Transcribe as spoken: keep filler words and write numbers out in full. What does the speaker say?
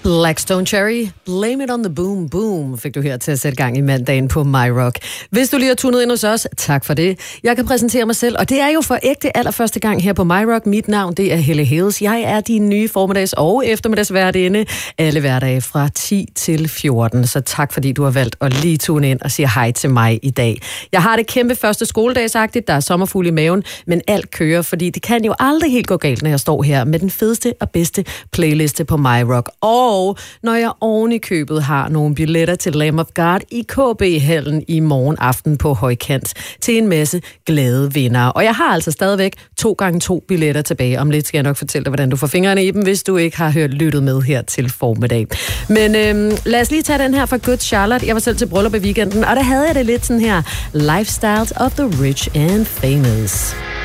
Blackstone Cherry, Blame It On The Boom Boom, fik du her til at sætte gang i mandagen på My Rock. Hvis du lige har tunet ind hos os, tak for det. Jeg kan præsentere mig selv, og det er jo for ægte allerførste gang her på My Rock. Mit navn, det er Helle Hales. Jeg er din nye formiddags- og eftermiddagsværtinde, alle hverdage fra ti til fjorten. Så tak, fordi du har valgt at lige tune ind og sige hej til mig i dag. Jeg har det kæmpe første skoledagsagtigt, der er sommerfugl i maven, men alt kører, fordi det kan jo aldrig helt gå galt, når jeg står her med den fedeste og bedste playliste på My Rock. Og når jeg oven i købet har nogle billetter til Lamb of God i K B-hallen i morgen aften på højkant til en masse glade vindere. Og jeg har altså stadigvæk to gange to billetter tilbage. Om lidt skal jeg nok fortælle dig, hvordan du får fingrene i dem, hvis du ikke har hørt lyttet med her til formiddag. Men øhm, lad os lige tage den her fra Good Charlotte. Jeg var selv til bryllup i weekenden, og der havde jeg det lidt sådan her. Lifestyles of the Rich and Famous.